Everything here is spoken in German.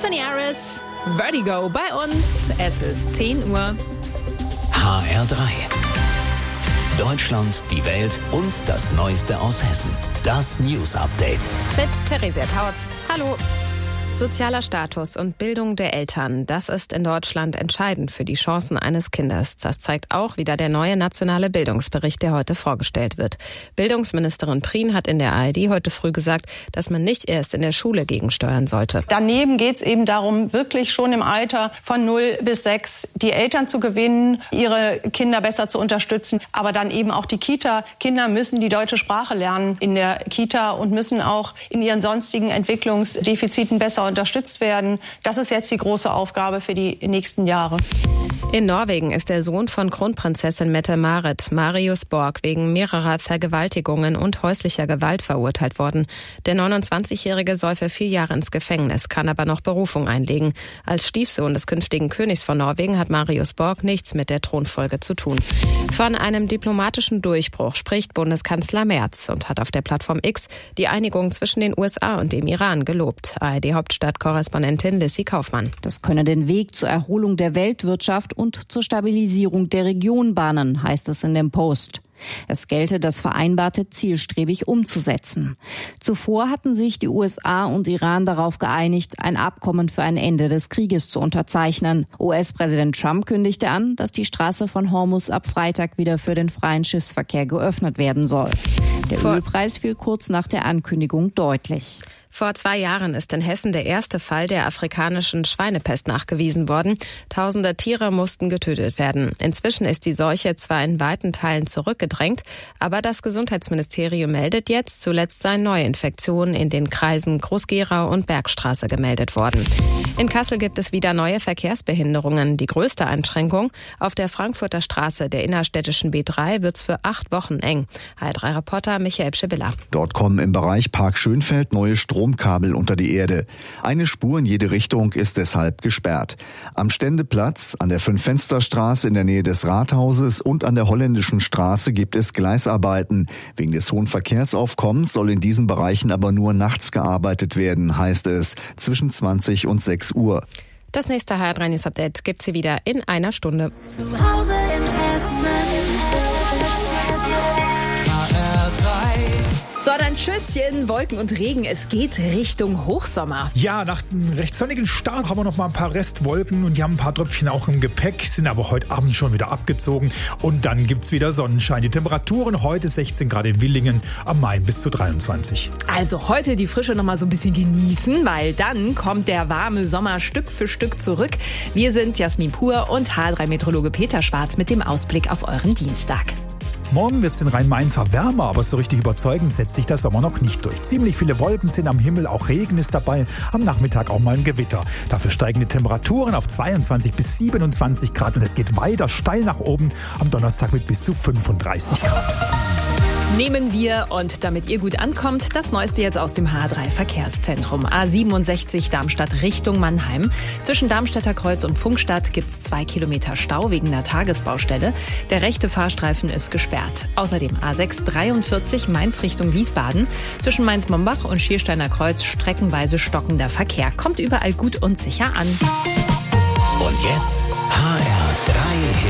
Tiffany Harris, Vertigo bei uns. Es ist 10 Uhr. HR3. Deutschland, die Welt und das Neueste aus Hessen. Das News Update. Mit Theresia Tautz. Hallo. Sozialer Status und Bildung der Eltern, das ist in Deutschland entscheidend für die Chancen eines Kindes. Das zeigt auch wieder der neue nationale Bildungsbericht, der heute vorgestellt wird. Bildungsministerin Prien hat in der ARD heute früh gesagt, dass man nicht erst in der Schule gegensteuern sollte. Daneben geht es eben darum, wirklich schon im Alter von 0 bis 6 die Eltern zu gewinnen, ihre Kinder besser zu unterstützen, aber dann eben auch die Kita. Kinder müssen die deutsche Sprache lernen in der Kita und müssen auch in ihren sonstigen Entwicklungsdefiziten besser unterstützt werden. Das ist jetzt die große Aufgabe für die nächsten Jahre. In Norwegen ist der Sohn von Kronprinzessin Mette-Marit, Marius Borg, wegen mehrerer Vergewaltigungen und häuslicher Gewalt verurteilt worden. Der 29-Jährige soll für 4 Jahre ins Gefängnis, kann aber noch Berufung einlegen. Als Stiefsohn des künftigen Königs von Norwegen hat Marius Borg nichts mit der Thronfolge zu tun. Von einem diplomatischen Durchbruch spricht Bundeskanzler Merz und hat auf der Plattform X die Einigung zwischen den USA und dem Iran gelobt. ARD-Hauptstadtkorrespondentin Lissy Kaufmann. Das könne den Weg zur Erholung der Weltwirtschaft und zur Stabilisierung der Region bahnen, heißt es in dem Post. Es gelte, das Vereinbarte zielstrebig umzusetzen. Zuvor hatten sich die USA und Iran darauf geeinigt, ein Abkommen für ein Ende des Krieges zu unterzeichnen. US-Präsident Trump kündigte an, dass die Straße von Hormuz ab Freitag wieder für den freien Schiffsverkehr geöffnet werden soll. Der Ölpreis fiel kurz nach der Ankündigung deutlich. Vor 2 Jahren ist in Hessen der erste Fall der afrikanischen Schweinepest nachgewiesen worden. Tausende Tiere mussten getötet werden. Inzwischen ist die Seuche zwar in weiten Teilen zurückgedrängt, aber das Gesundheitsministerium meldet jetzt, zuletzt seien Neuinfektionen in den Kreisen Groß-Gerau und Bergstraße gemeldet worden. In Kassel gibt es wieder neue Verkehrsbehinderungen. Die größte Einschränkung: auf der Frankfurter Straße der innerstädtischen B3 wird's für 8 Wochen eng. HR3-Reporter Michael Pschibilla. Dort kommen im Bereich Park Schönfeld neue Stromkabel unter die Erde. Eine Spur in jede Richtung ist deshalb gesperrt. Am Ständeplatz, an der Fünf-Fenster-Straße in der Nähe des Rathauses und an der Holländischen Straße gibt es Gleisarbeiten. Wegen des hohen Verkehrsaufkommens soll in diesen Bereichen aber nur nachts gearbeitet werden, heißt es, zwischen 20 und 6 Uhr. Das nächste HR3 News Update gibt's hier wieder in einer Stunde. Zu Hause in Hessen. So, dann Tschüsschen, Wolken und Regen. Es geht Richtung Hochsommer. Ja, nach einem recht sonnigen Start haben wir noch mal ein paar Restwolken und die haben ein paar Tröpfchen auch im Gepäck, sind aber heute Abend schon wieder abgezogen und dann gibt's wieder Sonnenschein. Die Temperaturen heute 16 Grad in Willingen, am Main bis zu 23. Also heute die Frische noch mal so ein bisschen genießen, weil dann kommt der warme Sommer Stück für Stück zurück. Wir sind's, Jasmin Pur und HR3-Meteorologe Peter Schwarz mit dem Ausblick auf euren Dienstag. Morgen wird es in Rhein-Main zwar wärmer, aber so richtig überzeugend setzt sich der Sommer noch nicht durch. Ziemlich viele Wolken sind am Himmel, auch Regen ist dabei, am Nachmittag auch mal ein Gewitter. Dafür steigen die Temperaturen auf 22 bis 27 Grad und es geht weiter steil nach oben am Donnerstag mit bis zu 35 Grad. Nehmen wir, und damit ihr gut ankommt, das Neueste jetzt aus dem H3-Verkehrszentrum. A67 Darmstadt Richtung Mannheim. Zwischen Darmstädter Kreuz und Pfungstadt gibt's 2 Kilometer Stau wegen einer Tagesbaustelle. Der rechte Fahrstreifen ist gesperrt. Außerdem A6 43 Mainz Richtung Wiesbaden. Zwischen Mainz-Mombach und Schiersteiner Kreuz streckenweise stockender Verkehr. Kommt überall gut und sicher an. Und jetzt HR3